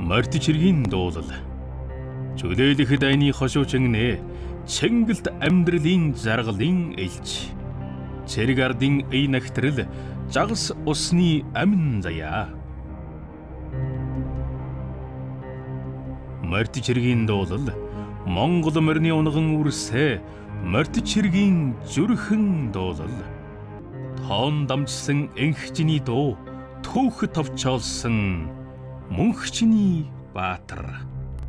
Морьт чиргийн дуулал. Чөлөөлөх дайны хошуучиннэ Чэнгэлт амьдралын жаргалын элч. Цэрэг ардын ий нагтрал жагас усны амин заяа. Морьт чиргийн дуулал Монгол морины унган үрсэ морьт чиргийн зүрхэн дуулал. Тоон дамжсан энхчний дуу түүх товчоолсон мөнхчний баатар.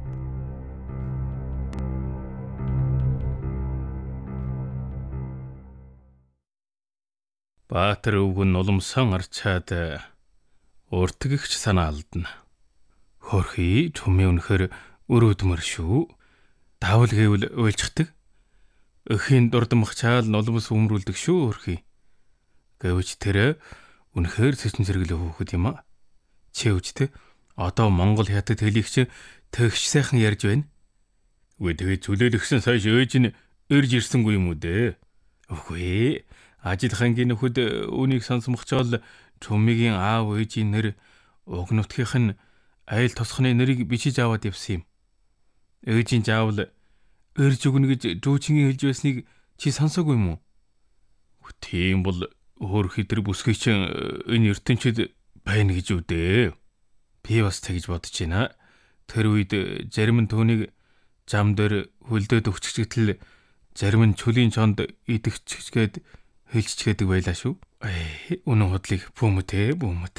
Баатар өвгөн нулимсон арчаад уртгэгч санаа алдна. Хөрхий чумын үнэхэр өрөөдмөр шүү. Давал гэвэл уйлчдаг. Өхийн дурдмахчаал нулимс өмрүүлдэг шүү хөрхий. Гэвч тэр үнэхээр сэсэн зэрэглээ хөөхд юм а. Чи үжтэй одоо Монгол хятад хэлийгч тэгш сайхан ярьж байна. Үгүй тэгээ зүлээлгсэн сайш ээж нь ирж ирсэнгүй юм уу дээ. Үгүй ажил хангийн нөхөд үүнийг сонсмохчоол чумыгийн аав ээжийн нэр уг нутгийнх нь айл тосхны нэрийг бичиж аваад явсан юм. Ээжийн заавал ирж өгнө гэж дүүчингийн хэлж байсныг чи сонсоогүй юм уу? Тийм бол хөрхий тэр бүсгий чинь энэ ертөнцид байна гэж үдээ. Би бас тэгж бодож байна. Тэр үед зарим нь түүнийг зам дээр хөлдөөд өгчгчгтэл зарим нь чөлийн чонд идэгчгээд хэлчихгээд байлаа шүү. Үнэн хотлыг бүүмэт.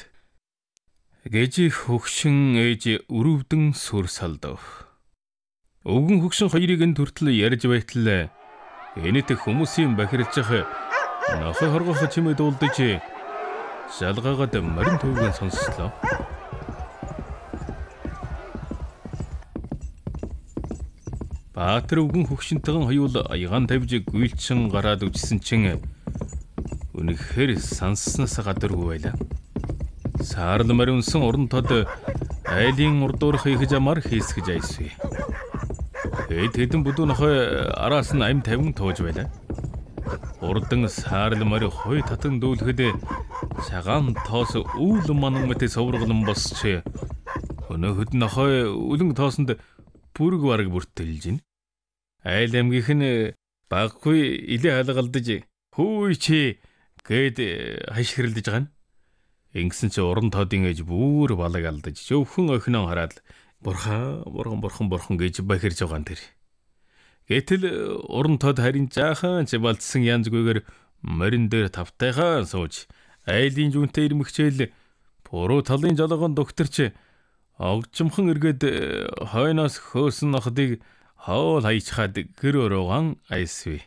Гэж хөгшин ээж өрөвдөн сүр салдав. Өвгөн хөгшин хоёрыг энэ төртөл ярьж байтал энэт хүмүүсийн бахиралжих нохой хоргох чимээ дуулдаж шалгаагаад морин төвгөн сонслоо. Баатар өвгөн хөгшинтэйгэн хоёул аягаан тавьж гүйлчин гараад үжсэн чин үнэхээр санснаас гадаргүй байлаа. Саарл морин унсан уран тод айлын урдуурах их замаар хийсгэж айсвэ. Тэдэн бүдүүн нохой араас нь ам тавин тууж байлаа. Урдан саарл морин хой татан дүүлэхэд цагаан тоос үүл манан мэт соврголон босч өнөөд нохой үлэн тоосонд бүрг бараг бүртэлж гин. Айл аймгийнх нь баггүй илээ халгалдаж хөөй чи гэд хашгирлдэж байгаа нь. Ингэсэн чи уран тоодын ээж бүр балаг алдаж зөвхөн охиноо хараад бурхан гэж бахирж байгаа нь тэр. Гэтэл уран тод харин жаахан ч балдсан янзгүйгээр морин дээр тавтайхан сууж айлын жүнтэй ирмэгчээл буруу талын жолоогон докторч огжимхан эргээд хойноос хөөсөн нохдыг хоол хайчхаад гэр өрөөган айсвэ.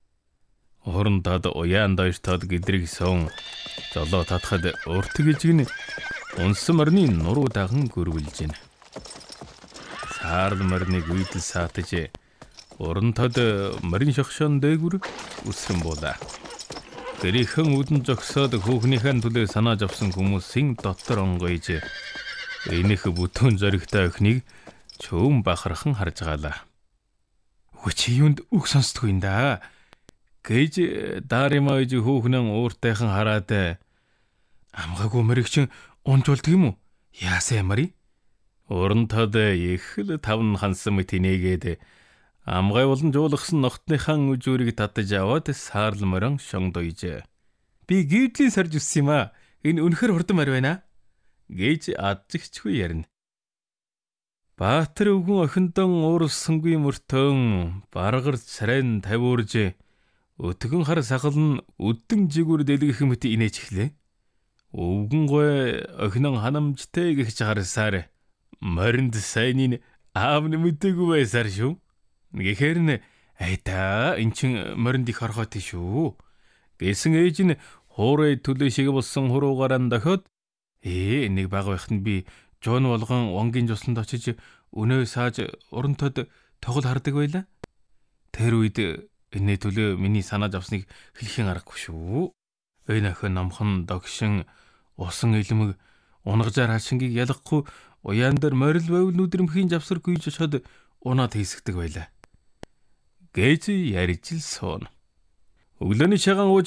Уран тод уяан дойш тод гэдрэг сон жолоо татхад уртгэж гин унсан морины нуруу даган гөрвөлж гин. Саарл мориныг үйдэл саатаж уран тод морин шогшоон дээгүр үсрэн буулаа. Гэрийнхэн үдэн зогсоод хөөхнийхэн төлөө санааж авсан хүмүүсийн дотор онгойж энийх бүтэн зоригтой охиныг чөөн бахархан харж гаалаа. Үгүй чи юунд үг сонсдгүй юм да. Гэж даримааж хөөхнэн ууртайхан хараад амгаагүй мөрөгчин унжуулдаг юм уу? Яасан ямари? Уран тод их л тавн хансан мэт нээгээд амгай болон жуулгасан ногтныхан үжүүрийг татаж аваад саарл морин шонгдойж. Би гівдлийн сарж үссэн юм а. Энэ үнэхэр хурдан морь байна. Гэж адчигчгүй ярина. Баатар өвгөн охиндон уурсангүй мөртөн баргар царайн тавиурж өтгөн хар сагалн үдэн жигүр дэлгэх мэт инээж эхлэв. Өвгөн гой охинон ханамжтай гихч харсаар моринд сайнын аав нэмэдэггүй байсаар шүү. Гэхээр н айда эн чин моринд их орхойтой шүү. Гэсэн ээж нь хуурай төлөө шиг болсон хуруугаараа дохиод нэг баг байхад би жуун болгон вонгийн жусланд очиж өнөө сааж уран тод тоглол хардаг байла. Тэр үед энэ төлөө миний санааж авсныг хэлхийн аргагүй шүү. Энэ охин номхон догшин усан илмэг унгажаар хашингийг ялахгүй уяан дээр морил байвал нүдрэмхийн завсар гүйж очоод унаад хийсгдэг байла. Гэж ярьж л суун. Өглөөний шагаан ууж